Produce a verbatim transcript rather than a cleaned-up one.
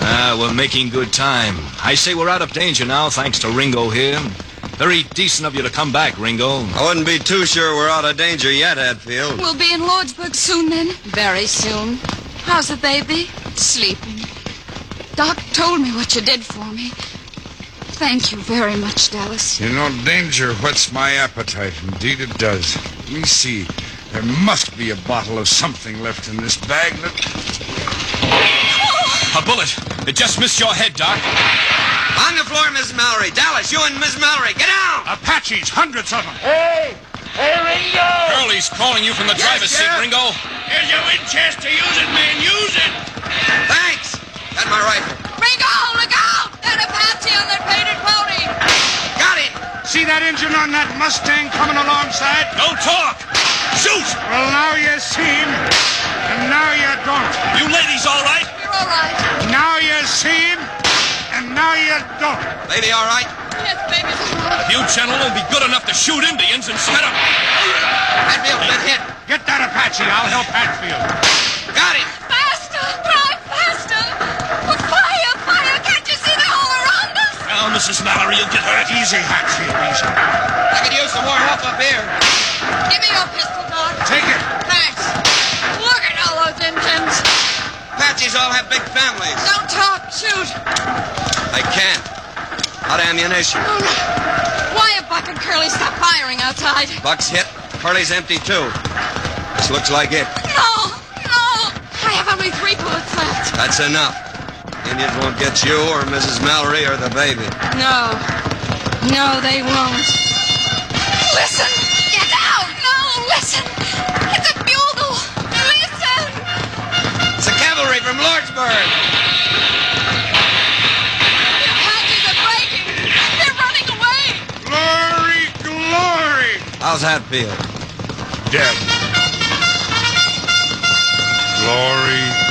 Ah, we're making good time. I say we're out of danger now, thanks to Ringo here. Very decent of you to come back, Ringo. I wouldn't be too sure we're out of danger yet, Hatfield. We'll be in Lordsburg soon, then. Very soon. How's the baby? Sleeping. Doc told me what you did for me. Thank you very much, Dallas. You know, danger whets my appetite. Indeed it does. Let me see. There must be a bottle of something left in this bag. Look. A bullet. It just missed your head, Doc. On the floor, Missus Mallory. Dallas, you and Miss Mallory, get down! Apaches, hundreds of them. Hey! Hey, Ringo! Curly's calling you from the Yes, driver's seat, Sheriff. Ringo. Here's your Winchester. Use it, man. Use it! Thanks! Got my rifle. Ringo, look out! That Apache on that painted pony! Got it! See that engine on that Mustang coming alongside? Don't talk! Shoot! Well, now you see him, and now you don't. You ladies all right? You're all right. Now you see him, and now you don't. Lady, all right? Yes, baby's all right. If you gentlemen will be good enough to shoot Indians instead of... Hatfield's been hit. Get that Apache. I'll help Hatfield. Got it! Faster! Drive faster! Fire! Fire! Can't you see they're all around us? Now, Missus Mallory, you'll get hurt. Easy, Hatfield, easy. I could use some more help up here. Give me your pistol, Doc. Take it. Thanks. Look at all those engines. Apaches all have big families. Don't talk. Shoot. I can't. Out of ammunition. Oh, no. Why have Buck and Curly stopped firing outside? Buck's hit. Curly's empty, too. This looks like it. No! No! I have only three bullets left. That's enough. Indians won't get you or Missus Mallory or the baby. No. No, they won't. Listen! Get out! No, listen! It's a bugle! Listen! It's the cavalry from Lordsburg. The Apaches are breaking! They're running away! Glory, glory. How's Hatfield? Dead. Glory,